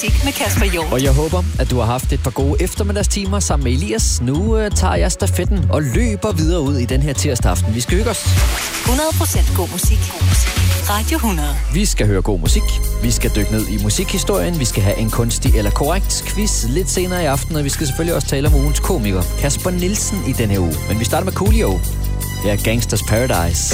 Med Kasper Hjort. Og jeg håber, at du har haft et par gode eftermiddagstimer sammen med Elias. Nu tager jeg stafetten og løber videre ud i den her tirsdag aften. Vi skal hygge os. 100% god musik. Radio 100. Vi skal høre god musik. Vi skal dykke ned i musikhistorien. Vi skal have en kunstig eller korrekt quiz lidt senere i aften. Og vi skal selvfølgelig også tale om ugens komiker, Kasper Nielsen, i denne uge. Men vi starter med Coolio. Det er Gangsters Paradise.